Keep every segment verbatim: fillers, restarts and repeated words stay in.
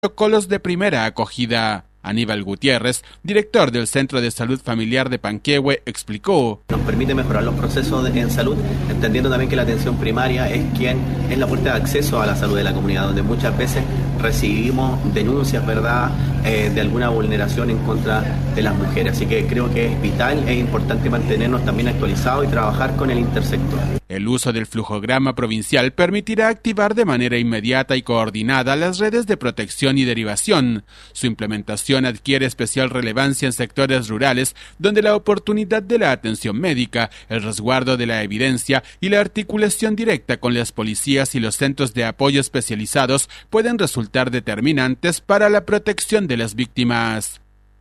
protocolos de primera acogida. Aníbal Gutiérrez, director del Centro de Salud Familiar de Panquehue, explicó: nos permite mejorar los procesos de, en salud, entendiendo también que la atención primaria es quien es la puerta de acceso a la salud de la comunidad, donde muchas veces recibimos denuncias, ¿verdad?, eh, de alguna vulneración en contra de las mujeres. Así que creo que es vital, es importante mantenernos también actualizados y trabajar con el intersector. El uso del flujograma provincial permitirá activar de manera inmediata y coordinada las redes de protección y derivación. Su implementación adquiere especial relevancia en sectores rurales, donde la oportunidad de la atención médica, el resguardo de la evidencia y la articulación directa con las policías y los centros de apoyo especializados pueden resultar determinantes para la protección de las víctimas.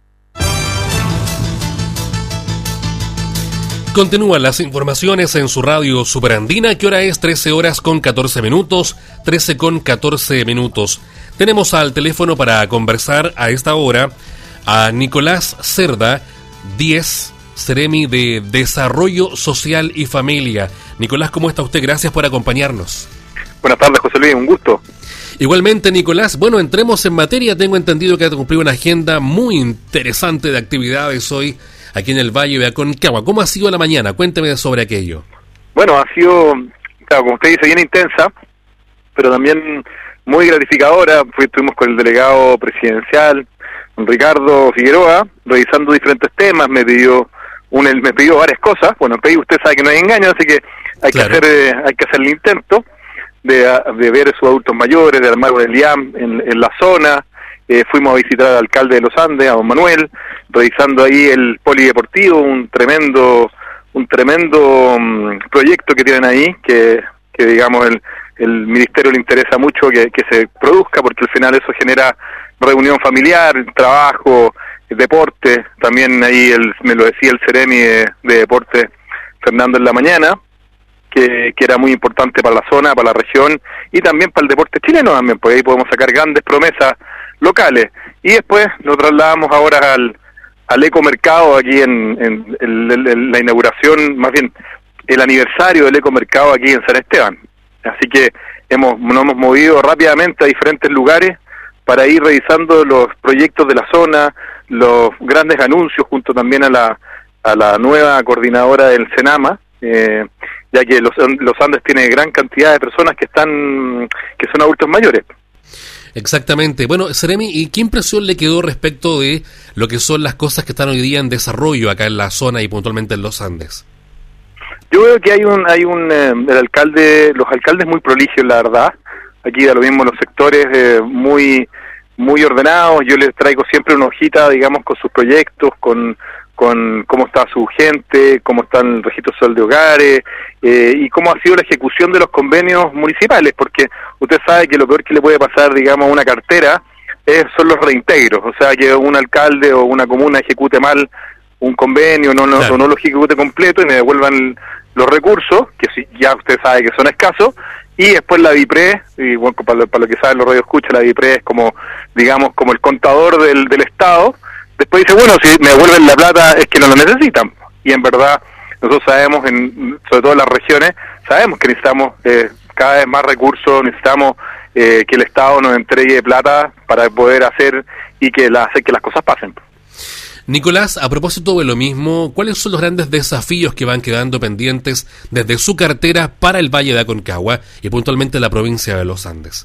Continúan las informaciones en su radio Superandina, que hora es trece horas con catorce minutos, trece con catorce minutos. Tenemos al teléfono para conversar a esta hora a Nicolás Cerda, diez, Seremi de Desarrollo Social y Familia. Nicolás, ¿cómo está usted? Gracias por acompañarnos. Buenas tardes, José Luis, un gusto. Igualmente, Nicolás, bueno, entremos en materia. Tengo entendido que ha cumplido una agenda muy interesante de actividades hoy aquí en el Valle de Aconcagua. ¿Cómo ha sido la mañana? Cuénteme sobre aquello. Bueno, ha sido, claro, como usted dice, bien intensa, pero también muy gratificadora. Fui, estuvimos con el delegado presidencial, Ricardo Figueroa, revisando diferentes temas. Me pidió un, me pidió varias cosas. Bueno, usted sabe que no hay engaño, así que hay claro. que hacer eh, hay que hacer el intento de, de ver a sus adultos mayores, de armar el I A M en, en la zona. Eh, fuimos a visitar al alcalde de Los Andes, a don Manuel, revisando ahí el polideportivo, un tremendo un tremendo um, proyecto que tienen ahí, que, que digamos el, el ministerio le interesa mucho que, que se produzca, porque al final eso genera reunión familiar, trabajo, deporte. También ahí el, me lo decía el Seremi de, de Deporte, Fernando, en la mañana, que, que era muy importante para la zona, para la región, y también para el deporte chileno también, porque ahí podemos sacar grandes promesas locales. Y después nos trasladamos ahora al, al ecomercado, aquí en, en, en, en, en la inauguración, más bien el aniversario del ecomercado aquí en San Esteban. Así que hemos nos hemos movido rápidamente a diferentes lugares para ir revisando los proyectos de la zona, los grandes anuncios, junto también a la a la nueva coordinadora del Senama, eh, ya que los, los Andes tiene gran cantidad de personas que están que son adultos mayores. Exactamente. Bueno, Seremi, ¿y qué impresión le quedó respecto de lo que son las cosas que están hoy día en desarrollo acá en la zona y puntualmente en los Andes? Yo veo que hay un, hay un, eh, el alcalde, los alcaldes muy proligios, la verdad. Aquí da lo mismo los sectores eh, muy, muy ordenados. Yo les traigo siempre una hojita, digamos, con sus proyectos, con, con cómo está su gente, cómo está el registro social de hogares, eh, y cómo ha sido la ejecución de los convenios municipales, porque usted sabe que lo peor que le puede pasar, digamos, a una cartera es, son los reintegros. O sea, que un alcalde o una comuna ejecute mal un convenio, no, no, claro. o no lo ejecute completo y me devuelvan los recursos, que si, ya usted sabe que son escasos, y después la DIPRE, y bueno, para lo, para lo que saben los radioescuchas, la DIPRE es como, digamos, como el contador del, del Estado. Después dice, bueno, si me devuelven la plata es que no lo necesitan. Y en verdad, nosotros sabemos, en, sobre todo en las regiones, sabemos que necesitamos eh, cada vez más recursos, necesitamos eh, que el Estado nos entregue plata para poder hacer y que la, hacer que las cosas pasen. Nicolás, a propósito de lo mismo, ¿cuáles son los grandes desafíos que van quedando pendientes desde su cartera para el Valle de Aconcagua y puntualmente la provincia de Los Andes?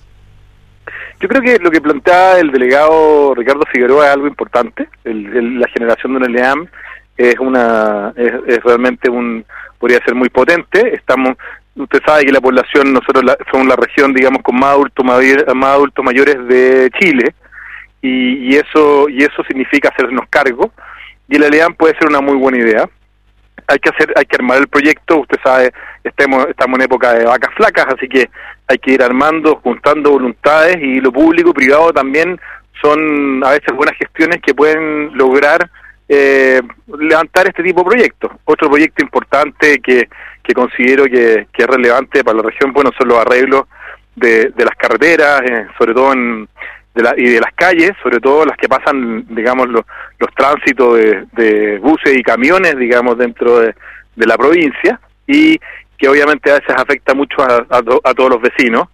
Yo creo que lo que plantea el delegado Ricardo Figueroa es algo importante. El, el, la generación de un L E A M es una es, es realmente un podría ser muy potente. Estamos, usted sabe que la población, nosotros la, somos la región, digamos, con más adultos mayor, más adultos mayores de Chile, y, y eso y eso significa hacernos cargo, y el L E A M puede ser una muy buena idea. Hay que hacer, hay que armar el proyecto. Usted sabe, estamos, estamos en época de vacas flacas, así que hay que ir armando, juntando voluntades, y lo público y privado también son a veces buenas gestiones que pueden lograr eh, levantar este tipo de proyectos. Otro proyecto importante que, que considero que, que es relevante para la región, bueno, son los arreglos de, de las carreteras, eh, sobre todo en de la, y de las calles, sobre todo las que pasan, digamos, los, los tránsitos de, de buses y camiones, digamos, dentro de, de la provincia, y que obviamente a veces afecta mucho a, a, a todos los vecinos.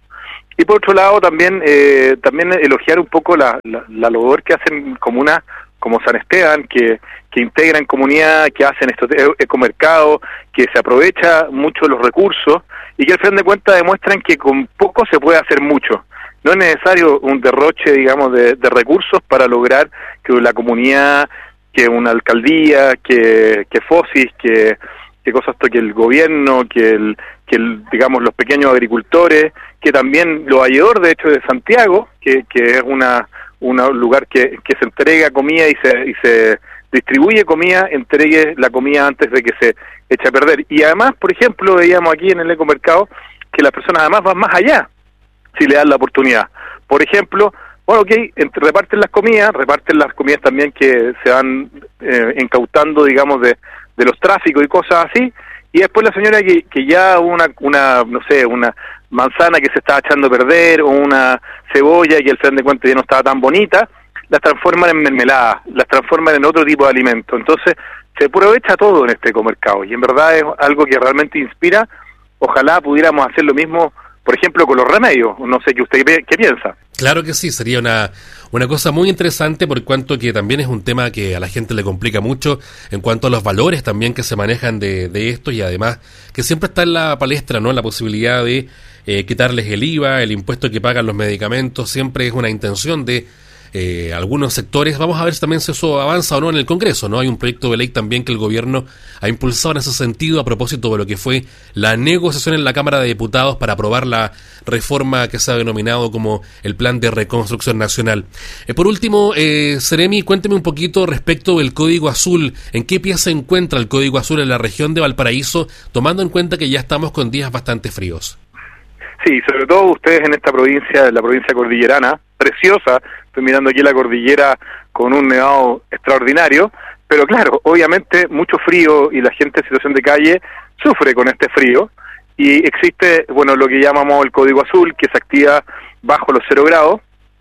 Y por otro lado también eh, también elogiar un poco la, la, la labor que hacen comunas como San Esteban, que, que integran comunidad, que hacen estos ecomercados, que se aprovecha mucho los recursos y que al fin de cuentas demuestran que con poco se puede hacer mucho. No es necesario un derroche, digamos, de, de recursos para lograr que la comunidad, que una alcaldía, que, que FOSIS, que, que cosas que el gobierno, que el, que el, digamos, los pequeños agricultores, que también los valledores, de hecho, de Santiago, que, que es una un lugar que, que se entrega comida y se y se distribuye comida, entregue la comida antes de que se eche a perder. Y además, por ejemplo, veíamos aquí en el ecomercado que las personas además van más allá si le dan la oportunidad. Por ejemplo, bueno, ok, entre, reparten las comidas, reparten las comidas también que se van eh, incautando, digamos, de, de los tráficos y cosas así, y después la señora que, que ya una, una, no sé, una manzana que se estaba echando a perder, o una cebolla que al fin de cuentas ya no estaba tan bonita, las transforman en mermeladas, las transforman en otro tipo de alimento. Entonces, se aprovecha todo en este ecomercado, y en verdad es algo que realmente inspira. Ojalá pudiéramos hacer lo mismo, por ejemplo, con los remedios. No sé qué usted qué piensa. Claro que sí, sería una, una cosa muy interesante, por cuanto que también es un tema que a la gente le complica mucho en cuanto a los valores también que se manejan de, de esto, y además que siempre está en la palestra, ¿no?, la posibilidad de eh, quitarles el I V A, el impuesto que pagan los medicamentos. Siempre es una intención de eh, algunos sectores. Vamos a ver si también si eso avanza o no en el Congreso, ¿no? Hay un proyecto de ley también que el gobierno ha impulsado en ese sentido a propósito de lo que fue la negociación en la Cámara de Diputados para aprobar la reforma que se ha denominado como el Plan de Reconstrucción Nacional. Eh, por último, eh, Seremi, cuénteme un poquito respecto del Código Azul. ¿En qué pie se encuentra el Código Azul en la región de Valparaíso, tomando en cuenta que ya estamos con días bastante fríos? Sí, sobre todo ustedes en esta provincia, la provincia cordillerana, preciosa. Estoy mirando aquí la cordillera con un nevado extraordinario, pero claro, obviamente mucho frío, y la gente en situación de calle sufre con este frío, y existe, bueno, lo que llamamos el Código Azul, que se activa bajo los cero grados.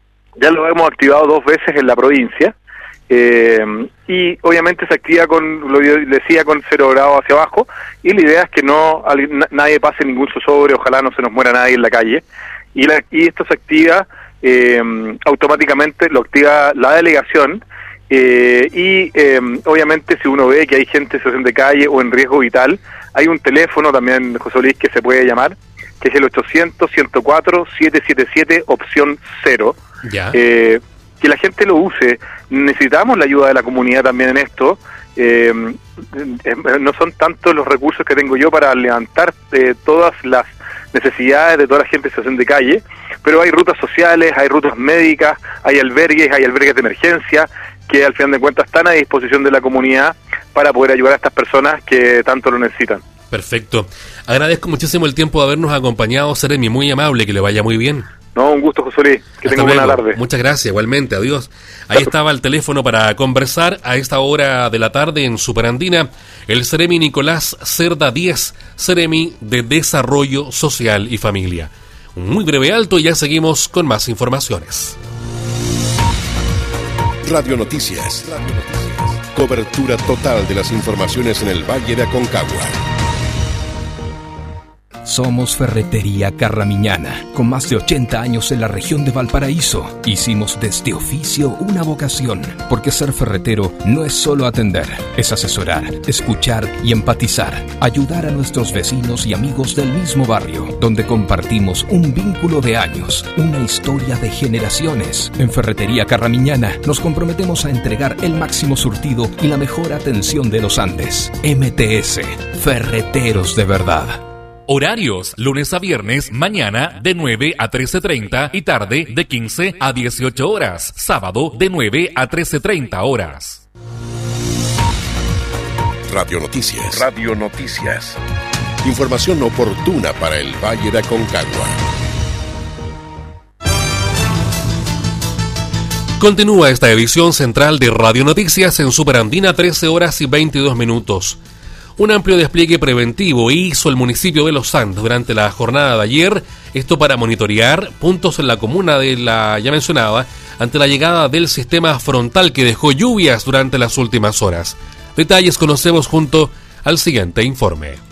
Ya lo hemos activado dos veces en la provincia, eh, y obviamente se activa con, lo que decía, con cero grados hacia abajo, y la idea es que no nadie pase ningún zozobra, ojalá no se nos muera nadie en la calle, y, la, y esto se activa eh, automáticamente, lo activa la delegación, eh, y eh, obviamente si uno ve que hay gente en situación de calle o en riesgo vital, hay un teléfono también, José Luis, que se puede llamar, que es el ochocientos, ciento cuatro, setecientos setenta y siete, opción cero. Ya. Eh, que la gente lo use. Necesitamos la ayuda de la comunidad también en esto. Eh, no son tantos los recursos que tengo yo para levantar eh, todas las necesidades de toda la gente en situación de calle, pero hay rutas sociales, hay rutas médicas, hay albergues, hay albergues de emergencia que al final de cuentas están a disposición de la comunidad para poder ayudar a estas personas que tanto lo necesitan. Perfecto. Agradezco muchísimo el tiempo de habernos acompañado, Seremi, muy amable, que le vaya muy bien. No, un gusto, José Luis. Que tenga buena tarde. Muchas gracias, igualmente. Adiós. Ahí estaba el teléfono para conversar a esta hora de la tarde en Superandina, el Seremi Nicolás Cerda Díez, Seremi de Desarrollo Social y Familia. Un muy breve alto y ya seguimos con más informaciones. Radio Noticias. Radio Noticias. Cobertura total de las informaciones en el Valle de Aconcagua. Somos Ferretería Carramiñana, con más de ochenta años en la región de Valparaíso. Hicimos de este oficio una vocación, porque ser ferretero no es solo atender, es asesorar, escuchar y empatizar, ayudar a nuestros vecinos y amigos del mismo barrio, donde compartimos un vínculo de años, una historia de generaciones. En Ferretería Carramiñana nos comprometemos a entregar el máximo surtido y la mejor atención de los Andes. M T S, Ferreteros de Verdad. Horarios, lunes a viernes, mañana de nueve a trece treinta y tarde de quince a dieciocho horas. Sábado de nueve a trece treinta horas. Radio Noticias. Radio Noticias. Información oportuna para el Valle de Aconcagua. Continúa esta edición central de Radio Noticias en Superandina, trece horas y veintidós minutos. Un amplio despliegue preventivo hizo el municipio de Los Andes durante la jornada de ayer, esto para monitorear puntos en la comuna de la ya mencionada, ante la llegada del sistema frontal que dejó lluvias durante las últimas horas. Detalles conocemos junto al siguiente informe.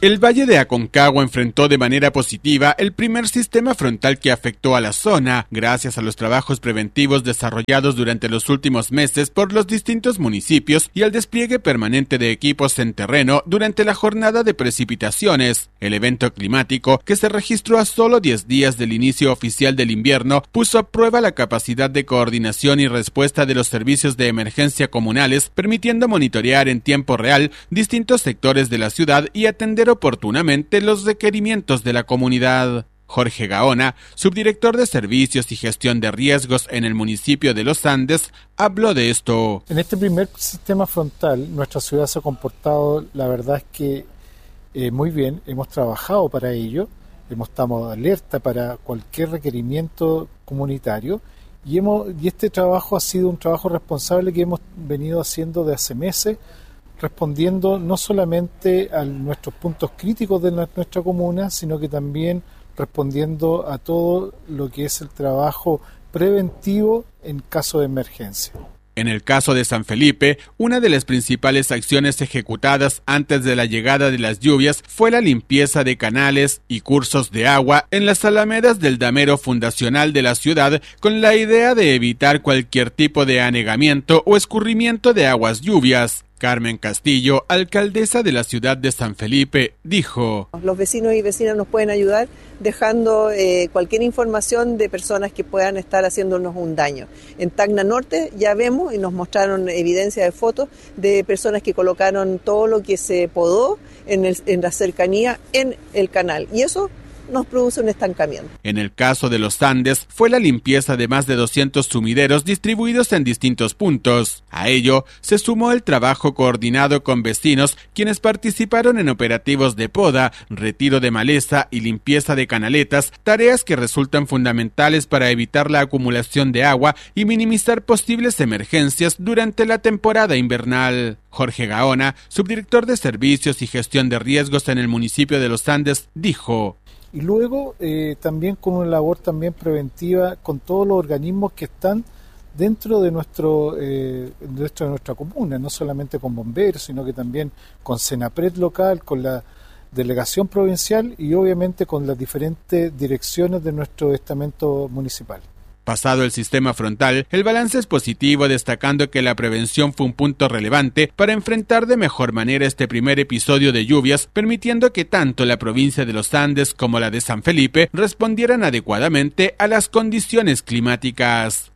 El Valle de Aconcagua enfrentó de manera positiva el primer sistema frontal que afectó a la zona, gracias a los trabajos preventivos desarrollados durante los últimos meses por los distintos municipios y al despliegue permanente de equipos en terreno durante la jornada de precipitaciones. El evento climático, que se registró a solo diez días del inicio oficial del invierno, puso a prueba la capacidad de coordinación y respuesta de los servicios de emergencia comunales, permitiendo monitorear en tiempo real distintos sectores de la ciudad y atender oportunamente los requerimientos de la comunidad. Jorge Gaona, subdirector de Servicios y Gestión de Riesgos en el municipio de Los Andes, habló de esto. En este primer sistema frontal, nuestra ciudad se ha comportado, la verdad es que eh, muy bien, hemos trabajado para ello, hemos estado alerta para cualquier requerimiento comunitario y, hemos, y este trabajo ha sido un trabajo responsable que hemos venido haciendo de hace meses, respondiendo no solamente a nuestros puntos críticos de nuestra comuna, sino que también respondiendo a todo lo que es el trabajo preventivo en caso de emergencia. En el caso de San Felipe, una de las principales acciones ejecutadas antes de la llegada de las lluvias fue la limpieza de canales y cursos de agua en las alamedas del damero fundacional de la ciudad, con la idea de evitar cualquier tipo de anegamiento o escurrimiento de aguas lluvias. Carmen Castillo, alcaldesa de la ciudad de San Felipe, dijo: Los vecinos y vecinas nos pueden ayudar dejando eh, cualquier información de personas que puedan estar haciéndonos un daño. En Tacna Norte ya vemos y nos mostraron evidencia de fotos de personas que colocaron todo lo que se podó en, el, en la cercanía en el canal, y eso nos produce un estancamiento. En el caso de los Andes, fue la limpieza de más de doscientos sumideros distribuidos en distintos puntos. A ello se sumó el trabajo coordinado con vecinos, quienes participaron en operativos de poda, retiro de maleza y limpieza de canaletas, tareas que resultan fundamentales para evitar la acumulación de agua y minimizar posibles emergencias durante la temporada invernal. Jorge Gaona, subdirector de Servicios y Gestión de Riesgos en el municipio de Los Andes, dijo: Y luego eh, también con una labor también preventiva con todos los organismos que están dentro de nuestro eh, dentro de nuestra comuna, no solamente con bomberos, sino que también con Senapred local, con la delegación provincial y obviamente con las diferentes direcciones de nuestro estamento municipal. Pasado el sistema frontal, el balance es positivo, destacando que la prevención fue un punto relevante para enfrentar de mejor manera este primer episodio de lluvias, permitiendo que tanto la provincia de Los Andes como la de San Felipe respondieran adecuadamente a las condiciones climáticas.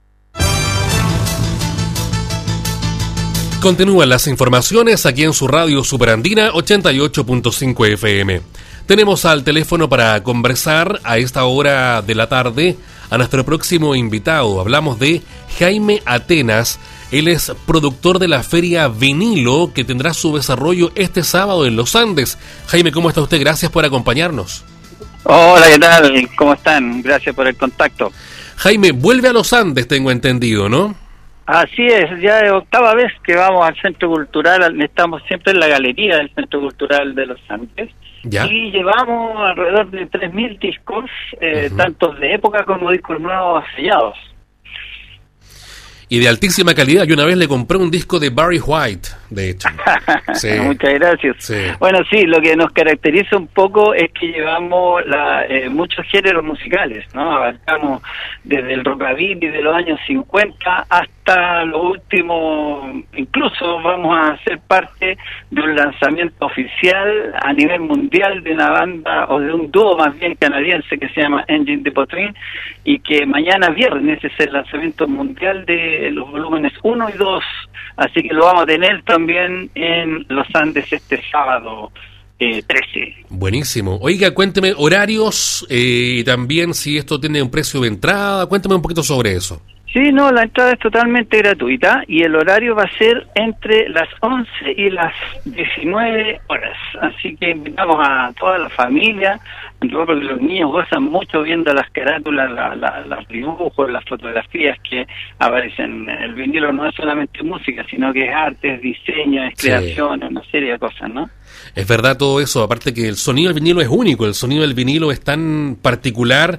Continúan las informaciones aquí en su radio Superandina ochenta y ocho punto cinco F M. Tenemos al teléfono para conversar a esta hora de la tarde a nuestro próximo invitado. Hablamos de Jaime Atenas. Él es productor de la Feria Vinilo, que tendrá su desarrollo este sábado en Los Andes. Jaime, ¿cómo está usted? Gracias por acompañarnos. Hola, ¿qué tal? ¿Cómo están? Gracias por el contacto. Jaime, vuelve a Los Andes, tengo entendido, ¿no? Así es, ya es octava vez que vamos al Centro Cultural, estamos siempre en la galería del Centro Cultural de Los Andes. ¿Ya? Y llevamos alrededor de tres mil discos, eh, uh-huh. tanto de época como discos nuevos sellados. Y de altísima calidad. Yo una vez le compré un disco de Barry White, de hecho. Sí. Muchas gracias. Sí. Bueno, sí, lo que nos caracteriza un poco es que llevamos la, eh, muchos géneros musicales, ¿no? Abarcamos desde el rockabilly de los años cincuenta hasta lo último, incluso vamos a ser parte de un lanzamiento oficial a nivel mundial de una banda, o de un dúo más bien canadiense que se llama Engine de Potrin, y que mañana viernes es el lanzamiento mundial de los volúmenes uno y dos, así que lo vamos a tener también en Los Andes este sábado eh, trece. Buenísimo. Oiga, cuénteme horarios eh, y también si esto tiene un precio de entrada, cuénteme un poquito sobre eso. Sí, no, la entrada es totalmente gratuita y el horario va a ser entre las once y las diecinueve horas, así que invitamos a toda la familia, porque los niños gozan mucho viendo las carátulas, la, la, los dibujos, las fotografías que aparecen. El vinilo no es solamente música, sino que es arte, es diseño, es creación, sí. Una serie de cosas, ¿no? Es verdad todo eso, aparte que el sonido del vinilo es único, el sonido del vinilo es tan particular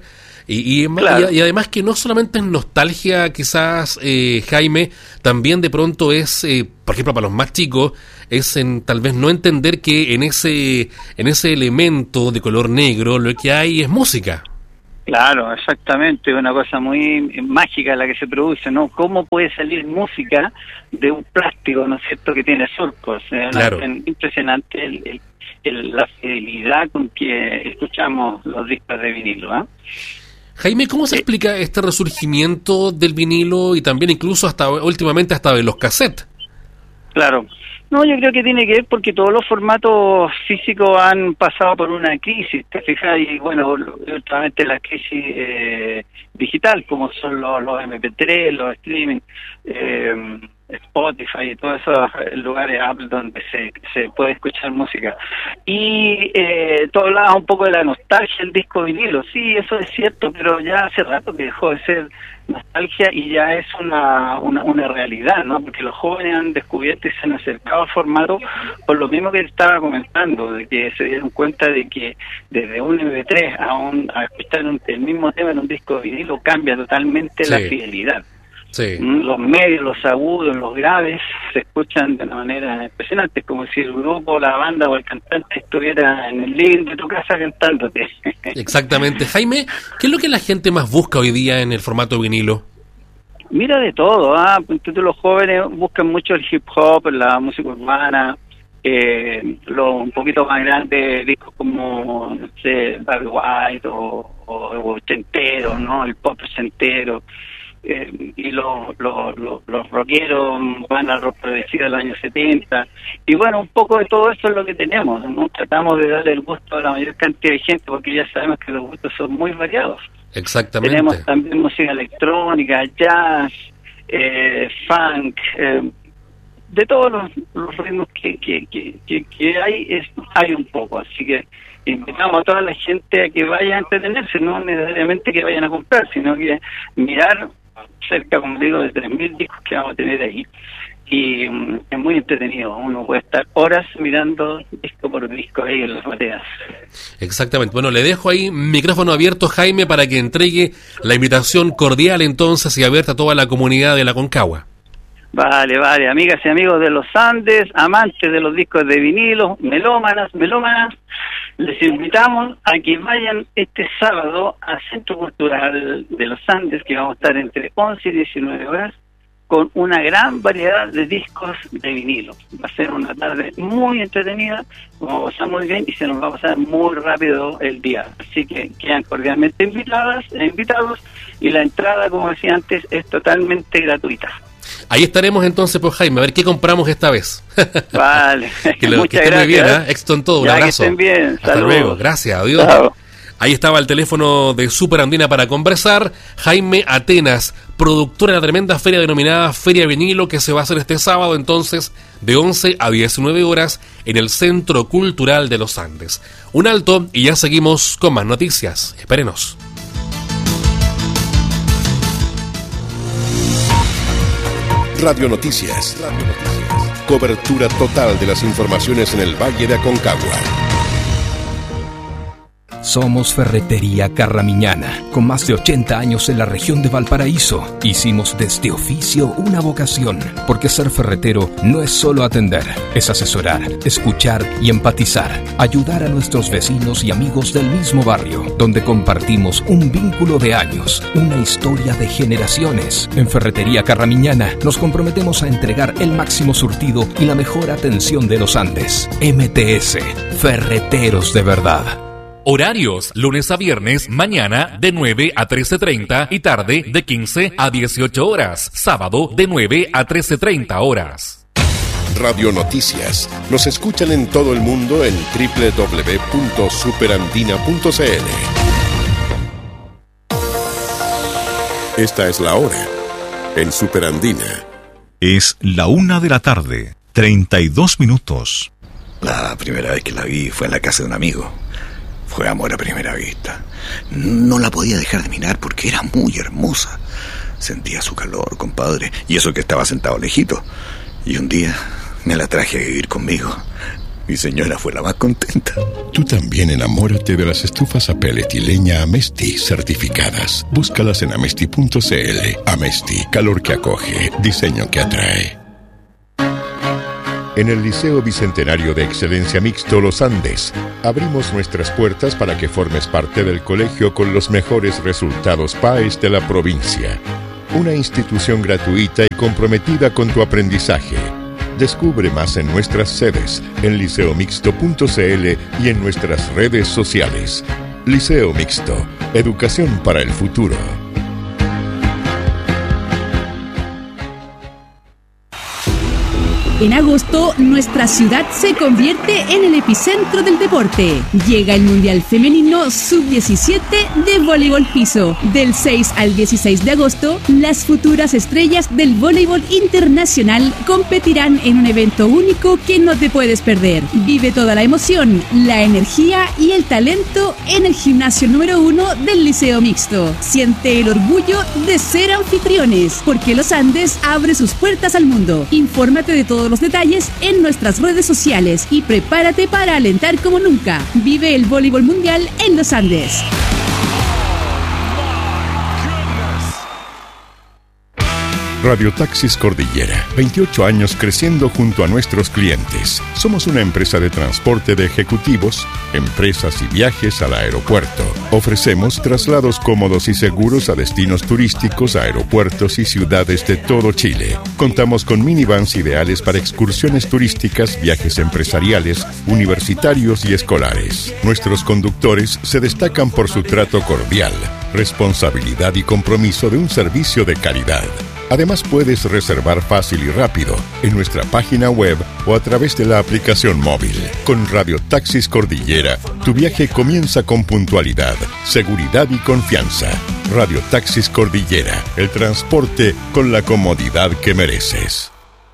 Y, y, Claro. y, y además que no solamente es nostalgia, quizás, eh, Jaime, también de pronto es, eh, por ejemplo, para los más chicos, es en tal vez no entender que en ese, en ese elemento de color negro lo que hay es música. Claro, exactamente, una cosa muy mágica la que se produce, ¿no? ¿Cómo puede salir música de un plástico, ¿no es cierto?, que tiene surcos? Eh, Claro. Es impresionante el, el, el, la fidelidad con que escuchamos los discos de vinilo, ¿ah? Jaime, ¿cómo se explica este resurgimiento del vinilo y también incluso hasta últimamente hasta de los cassettes? Claro. No, yo creo que tiene que ver porque todos los formatos físicos han pasado por una crisis, ¿te fijas? Y bueno, últimamente la crisis eh, digital, como son los, los eme pe tres, los streaming, eh, Spotify y todos esos lugares Apple donde se, se puede escuchar música. Y eh, tú hablabas un poco de la nostalgia del disco vinilo. Sí, eso es cierto, pero ya hace rato que dejó de ser nostalgia y ya es una, una, una realidad, ¿no? Porque los jóvenes han descubierto y se han acercado al formato por lo mismo que estaba comentando, de que se dieron cuenta de que desde un eme pe tres a, un, a escuchar un, el mismo tema en un disco de vinilo cambia totalmente Sí. la fidelidad. Sí. Los medios, los agudos, los graves se escuchan de una manera impresionante, como si el grupo, la banda o el cantante estuviera en el living de tu casa cantándote. Exactamente. Jaime, ¿qué es lo que la gente más busca hoy día en el formato vinilo? Mira de todo, ¿ah? Entonces los jóvenes buscan mucho el hip hop, la música urbana, eh, lo un poquito más grandes, discos como, no sé, Barry White o, o, o ochentero, ¿no? El pop ochentero. Eh, y los, los, los, los rockeros van al rock progresivo de los años setenta y bueno, un poco de todo eso es lo que tenemos, ¿no? Tratamos de darle el gusto a la mayor cantidad de gente porque ya sabemos que los gustos son muy variados. Exactamente. Tenemos también música electrónica, jazz, eh, funk, eh, de todos los, los ritmos que, que, que, que, que hay, es, hay un poco, así que invitamos a toda la gente a que vaya a entretenerse, no necesariamente que vayan a comprar, sino que mirar cerca, como digo, de tres mil discos que vamos a tener ahí. Y um, es muy entretenido, uno puede estar horas mirando disco por disco ahí en las bateas. Exactamente. Bueno, le dejo ahí micrófono abierto, Jaime, para que entregue la invitación cordial entonces y abierta a toda la comunidad de la Concagua. Vale, vale, amigas y amigos de los Andes, amantes de los discos de vinilo, melómanas, melómanas, les invitamos a que vayan este sábado al Centro Cultural de los Andes, que vamos a estar entre once y diecinueve horas, con una gran variedad de discos de vinilo. Va a ser una tarde muy entretenida, vamos a pasar muy bien y se nos va a pasar muy rápido el día. Así que quedan cordialmente invitadas, invitados, y la entrada, como decía antes, es totalmente gratuita. Ahí estaremos entonces, pues, Jaime, a ver qué compramos esta vez. Vale. que lo, Muchas que esté muy bien, gracias. ¿eh? Éxito en todo, un Ya, abrazo. que estén bien. Hasta Saludos. luego, gracias, adiós. Chao. Ahí estaba el teléfono de Super Andina para conversar. Jaime Atenas, productora de la tremenda feria denominada Feria Vinilo, que se va a hacer este sábado, entonces, de once a diecinueve horas, en el Centro Cultural de los Andes. Un alto y ya seguimos con más noticias. Espérenos. Radio Noticias. Radio Noticias. Cobertura total de las informaciones en el Valle de Aconcagua. Somos Ferretería Carramiñana, con más de ochenta años en la región de Valparaíso. Hicimos de este oficio una vocación, porque ser ferretero no es solo atender, es asesorar, escuchar y empatizar, ayudar a nuestros vecinos y amigos del mismo barrio, donde compartimos un vínculo de años, una historia de generaciones. En Ferretería Carramiñana nos comprometemos a entregar el máximo surtido y la mejor atención de los Andes. eme te ese, Ferreteros de verdad. Horarios, lunes a viernes, mañana de nueve a trece treinta y tarde de quince a dieciocho horas. Sábado de nueve a trece treinta horas. Radio Noticias. Nos escuchan en todo el mundo en doble u doble u doble u punto superandina punto c l. Esta es la hora en Superandina. Es la una de la tarde, treinta y dos minutos. La primera vez que la vi fue en la casa de un amigo. Fue amor a primera vista. No la podía dejar de mirar porque era muy hermosa. Sentía su calor, compadre, y eso que estaba sentado lejito. Y un día me la traje a vivir conmigo. Mi señora fue la más contenta. Tú también enamórate de las estufas a pellet y leña Amesti certificadas. Búscalas en amesti punto cl. Amesti, calor que acoge, diseño que atrae. En el Liceo Bicentenario de Excelencia Mixto Los Andes, abrimos nuestras puertas para que formes parte del colegio con los mejores resultados P A E S de la provincia. Una institución gratuita y comprometida con tu aprendizaje. Descubre más en nuestras sedes, en liceo mixto punto cl y en nuestras redes sociales. Liceo Mixto, educación para el futuro. En agosto, nuestra ciudad se convierte en el epicentro del deporte. Llega el Mundial Femenino sub diecisiete de voleibol piso. Del seis al dieciséis de agosto, las futuras estrellas del voleibol internacional competirán en un evento único que no te puedes perder. Vive toda la emoción, la energía y el talento en el gimnasio número uno del Liceo Mixto. Siente el orgullo de ser anfitriones, porque Los Andes abre sus puertas al mundo. Infórmate de todos los detalles en nuestras redes sociales y prepárate para alentar como nunca. Vive el voleibol mundial en Los Andes. Radio Taxis Cordillera, veintiocho años creciendo junto a nuestros clientes. Somos una empresa de transporte de ejecutivos, empresas y viajes al aeropuerto. Ofrecemos traslados cómodos y seguros a destinos turísticos, aeropuertos y ciudades de todo Chile. Contamos con minivans ideales para excursiones turísticas, viajes empresariales, universitarios y escolares. Nuestros conductores se destacan por su trato cordial, responsabilidad y compromiso de un servicio de calidad. Además, puedes reservar fácil y rápido en nuestra página web o a través de la aplicación móvil. Con Radio Taxis Cordillera, tu viaje comienza con puntualidad, seguridad y confianza. Radio Taxis Cordillera, el transporte con la comodidad que mereces.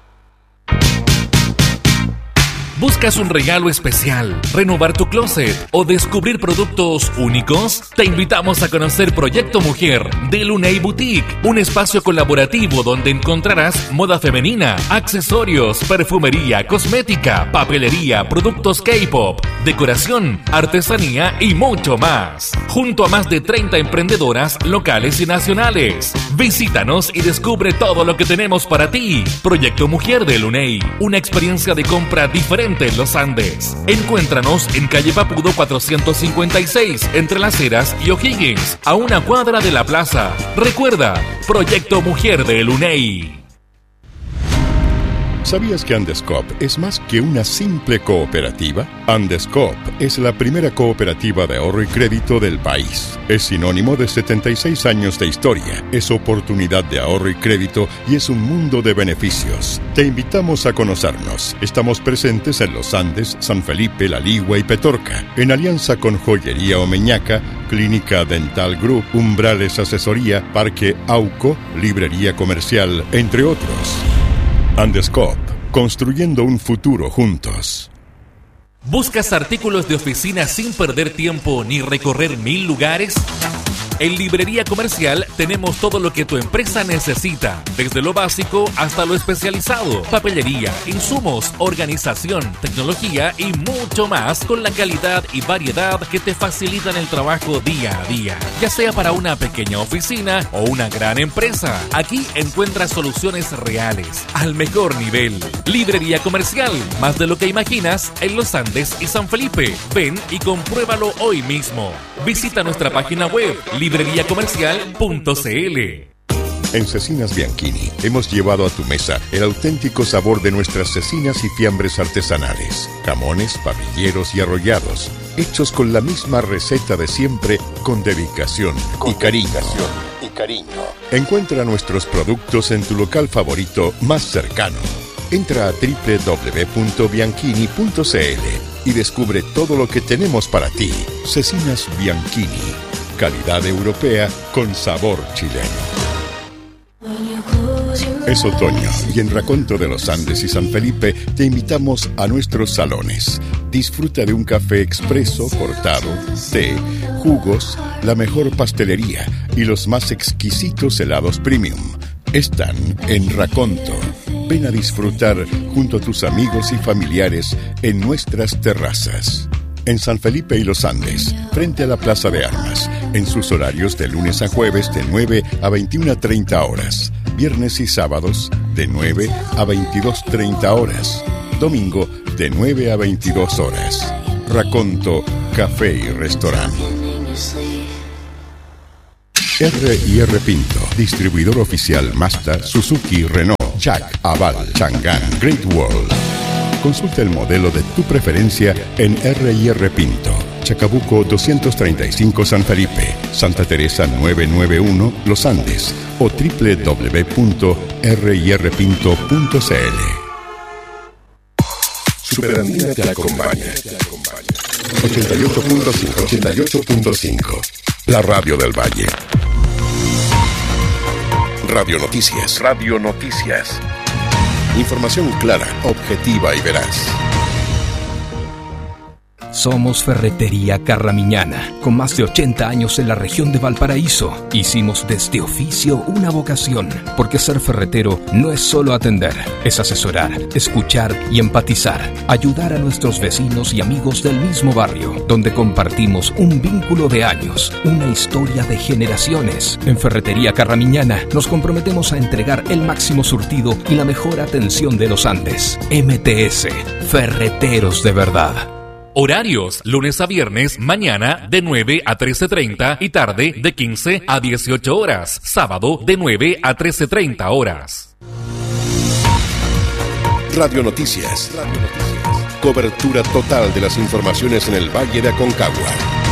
¿Buscas un regalo especial, renovar tu closet o descubrir productos únicos? Te invitamos a conocer Proyecto Mujer de Luney Boutique, un espacio colaborativo donde encontrarás moda femenina, accesorios, perfumería, cosmética, papelería, productos K-pop, decoración, artesanía y mucho más. Junto a más de treinta emprendedoras locales y nacionales. Visítanos y descubre todo lo que tenemos para ti. Proyecto Mujer de Luney, una experiencia de compra diferente en Los Andes. Encuéntranos en calle Papudo cuatrocientos cincuenta y seis, entre Las Heras y O'Higgins, a una cuadra de la plaza. Recuerda, Proyecto Mujer de Luney. ¿Sabías que Andescoop es más que una simple cooperativa? Andescoop es la primera cooperativa de ahorro y crédito del país. Es sinónimo de setenta y seis años de historia. Es oportunidad de ahorro y crédito y es un mundo de beneficios. Te invitamos a conocernos. Estamos presentes en Los Andes, San Felipe, La Ligua y Petorca. En alianza con Joyería Omeñaca, Clínica Dental Group, Umbrales Asesoría, Parque Auco, Librería Comercial, entre otros. Andescoop, construyendo un futuro juntos. ¿Buscas artículos de oficina sin perder tiempo ni recorrer mil lugares? En Librería Comercial tenemos todo lo que tu empresa necesita, desde lo básico hasta lo especializado, papelería, insumos, organización, tecnología y mucho más, con la calidad y variedad que te facilitan el trabajo día a día. Ya sea para una pequeña oficina o una gran empresa, aquí encuentras soluciones reales, al mejor nivel. Librería Comercial, más de lo que imaginas en Los Andes y San Felipe. Ven y compruébalo hoy mismo. Visita nuestra página web librería comercial punto cl. En Cecinas Bianchini hemos llevado a tu mesa el auténtico sabor de nuestras cecinas y fiambres artesanales, jamones, papilleros y arrollados, hechos con la misma receta de siempre, con dedicación y cariño. y cariño. Encuentra nuestros productos en tu local favorito más cercano. Entra a doble u doble u doble u punto bianchini punto cl y descubre todo lo que tenemos para ti. Cecinas Bianchini, calidad europea con sabor chileno. Es otoño y en Raconto de los Andes y San Felipe te invitamos a nuestros salones. Disfruta de un café expreso, cortado, té, jugos, la mejor pastelería y los más exquisitos helados premium. Están en Raconto. Ven a disfrutar junto a tus amigos y familiares en nuestras terrazas. En San Felipe y Los Andes, frente a la Plaza de Armas, en sus horarios de lunes a jueves de nueve a veintiuna treinta horas, viernes y sábados de nueve a veintidós treinta horas, domingo de nueve a veintidós horas. Raconto, café y restaurante. R y R Pinto, distribuidor oficial Mazda, Suzuki, Renault, Jack, Aval, Chang'an, Great Wall. Consulta el modelo de tu preferencia en R y R Pinto, Chacabuco doscientos treinta y cinco San Felipe, Santa Teresa novecientos noventa y uno Los Andes o doble u doble u doble u punto r y r pinto punto c l. Superandina te acompaña. ochenta y ocho punto cinco, ochenta y ocho punto cinco. La radio del Valle. Radio Noticias. Radio Noticias. Información clara, objetiva y veraz. Somos Ferretería Carramiñana, con más de ochenta años en la región de Valparaíso. Hicimos de este oficio una vocación, porque ser ferretero no es solo atender, es asesorar, escuchar y empatizar, ayudar a nuestros vecinos y amigos del mismo barrio, donde compartimos un vínculo de años, una historia de generaciones. En Ferretería Carramiñana nos comprometemos a entregar el máximo surtido y la mejor atención de los Andes. M T S, Ferreteros de verdad. Horarios, lunes a viernes, mañana de nueve a trece treinta y tarde de quince a dieciocho horas. Sábado de nueve a trece treinta horas. Radio Noticias. Radio Noticias. Cobertura total de las informaciones en el Valle de Aconcagua.